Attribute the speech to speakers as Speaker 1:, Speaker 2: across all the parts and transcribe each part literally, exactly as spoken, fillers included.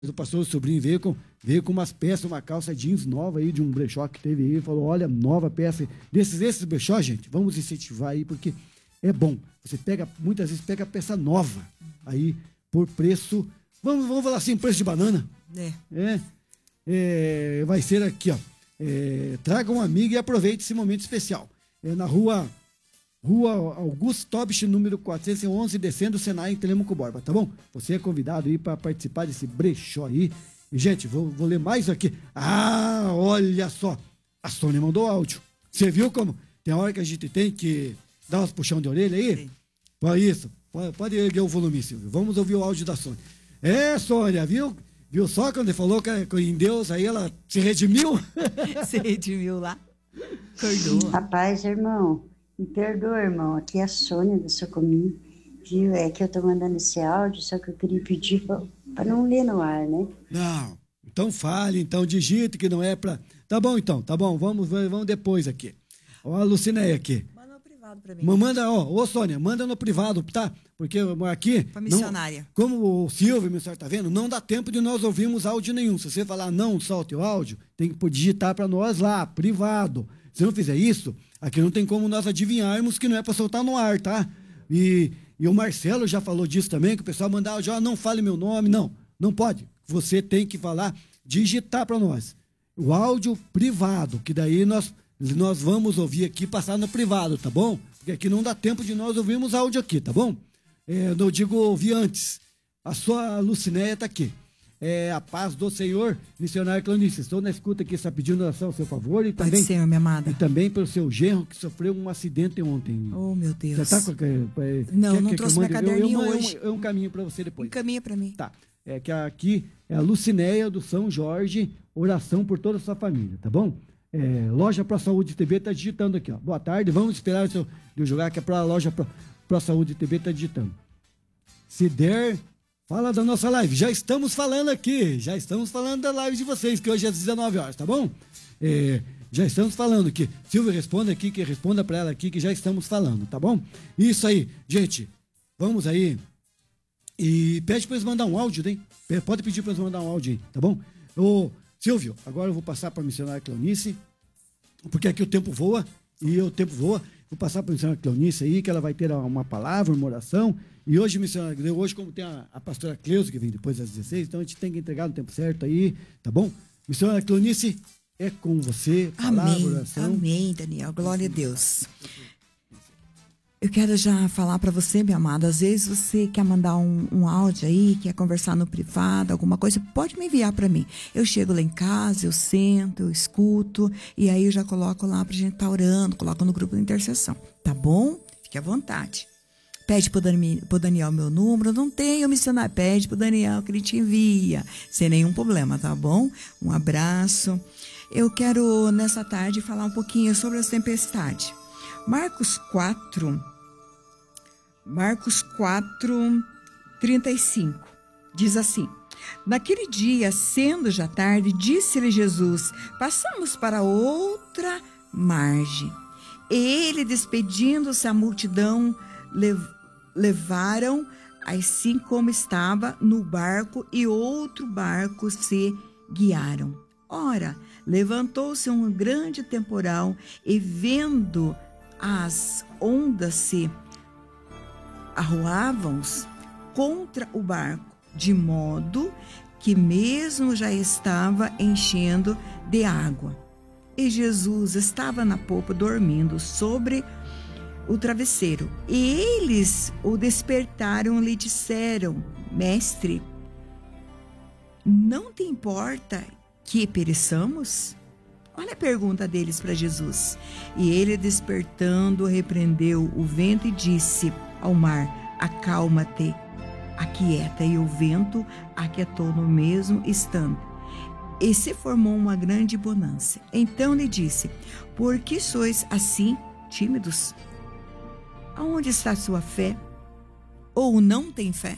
Speaker 1: O pastor, o sobrinho veio com, veio com umas peças, uma calça jeans nova aí, de um brechó que teve aí, falou, olha, nova peça, desses, esses brechó, gente, vamos incentivar aí, porque é bom, você pega, muitas vezes pega peça nova, aí, por preço, vamos, vamos falar assim, preço de banana,
Speaker 2: é,
Speaker 1: é, é vai ser aqui, ó, é, traga um amigo e aproveite esse momento especial, é na rua... Rua Augusto Tobich, número quatrocentos e onze, descendo o Senai, em Telêmaco Borba, tá bom? Você é convidado aí para participar desse brechó aí. E, gente, vou, vou ler mais aqui. Ah, olha só. A Sônia mandou áudio. Você viu como tem hora que a gente tem que dar umas puxão de orelha aí? Sim. Pô, isso. Pode, pode erguer o volume, Silvio. Vamos ouvir o áudio da Sônia. É, Sônia, viu? Viu só quando ele falou que em Deus aí ela se redimiu?
Speaker 2: Se redimiu lá. Acordou.
Speaker 3: Rapaz, irmão. Me perdoa, irmão, aqui é a Sônia do Socominho, viu? É que eu tô mandando esse áudio, só que eu queria pedir pra, pra não ler no ar, né?
Speaker 1: Não, então fale, então digite que não é pra... Tá bom então, tá bom, vamos, vamos depois aqui. Ó a Lucinéia aqui.
Speaker 2: Manda no privado pra mim.
Speaker 1: Manda, ó, ô Sônia, manda no privado, tá? Porque aqui...
Speaker 2: Pra missionária.
Speaker 1: Não, como o Silvio, meu senhor, tá vendo? Não dá tempo de nós ouvirmos áudio nenhum. Se você falar não, solte o áudio, tem que digitar pra nós lá, privado. Se não fizer isso... Aqui não tem como nós adivinharmos que não é para soltar no ar, tá? E, e o Marcelo já falou disso também, que o pessoal mandava, já não fale meu nome. Não, não pode. Você tem que falar, digitar para nós. O áudio privado, que daí nós, nós vamos ouvir aqui, passar no privado, tá bom? Porque aqui não dá tempo de nós ouvirmos áudio aqui, tá bom? É, não digo ouvir antes. A sua Lucinéia tá aqui. É, a paz do Senhor, missionário Cleonice. Estou na escuta aqui, está pedindo oração ao seu favor. E
Speaker 2: Pode
Speaker 1: também,
Speaker 2: ser, minha amada.
Speaker 1: E também pelo seu genro, que sofreu um acidente ontem.
Speaker 2: Oh, meu Deus.
Speaker 1: Você tá com... É,
Speaker 2: não,
Speaker 1: quer,
Speaker 2: não
Speaker 1: quer
Speaker 2: trouxe
Speaker 1: minha
Speaker 2: caderninho
Speaker 1: eu, eu,
Speaker 2: hoje.
Speaker 1: Eu, eu, eu encaminho para você depois.
Speaker 2: Encaminha para mim.
Speaker 1: Tá. É que aqui é a Lucinéia do São Jorge, oração por toda a sua família, tá bom? É, Loja Pro Saúde T V tá digitando aqui, ó. Boa tarde, vamos esperar o seu, eu jogar que é para a Loja Pro, Pro Saúde T V tá digitando. Se der... Fala da nossa live, já estamos falando aqui, já estamos falando da live de vocês, que hoje é às dezenove horas, tá bom? É, já estamos falando aqui, Silvia responda aqui, que responda para ela aqui, que já estamos falando, tá bom? Isso aí, gente, vamos aí, e pede para eles mandar um áudio, hein? Pode pedir para eles mandar um áudio aí, tá bom? Ô, Silvio, agora eu vou passar para a missionária Cleonice, porque aqui o tempo voa, e o tempo voa, vou passar para a missionária Cleonice aí, que ela vai ter uma palavra, uma oração. E hoje, missionária, hoje como tem a, a pastora Cleusa, que vem depois das dezesseis, então a gente tem que entregar no tempo certo aí, tá bom? Missionária Cleonice, é com você, palavra,
Speaker 2: amém,
Speaker 1: oração.
Speaker 2: Amém, Daniel, glória a Deus. Eu quero já falar para você, minha amada, às vezes você quer mandar um, um áudio aí, quer conversar no privado, alguma coisa, pode me enviar para mim. Eu chego lá em casa, eu sento, eu escuto, e aí eu já coloco lá pra gente estar tá orando, coloco no grupo de intercessão, tá bom? Fique à vontade. Pede pro Daniel, pro Daniel meu número, não tenho missionário, pede pro Daniel que ele te envia, sem nenhum problema, tá bom? Um abraço. Eu quero, nessa tarde, falar um pouquinho sobre as tempestades. Marcos quatro, Marcos quatro, trinta e cinco, diz assim: naquele dia, sendo já tarde, disse-lhe Jesus, passamos para outra margem. Ele, despedindo-se a multidão, levou levaram assim como estava no barco e outro barco se guiaram. Ora, levantou-se um grande temporal e vendo as ondas se arroavam contra o barco, de modo que mesmo já estava enchendo de água. E Jesus estava na popa dormindo sobre o travesseiro. E eles o despertaram e lhe disseram: Mestre, não te importa que pereçamos? Olha a pergunta deles para Jesus. E ele, despertando, repreendeu o vento e disse ao mar: acalma-te, aquieta. E o vento aquietou no mesmo instante. E se formou uma grande bonança. Então lhe disse: por que sois assim tímidos? Aonde está a sua fé? Ou não tem fé?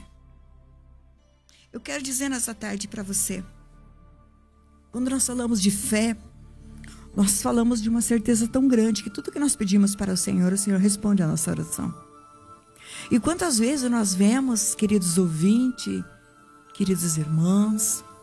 Speaker 2: Eu quero dizer nessa tarde para você, quando nós falamos de fé, nós falamos de uma certeza tão grande que tudo que nós pedimos para o Senhor, o Senhor responde a nossa oração. E quantas vezes nós vemos, queridos ouvintes, queridos irmãos,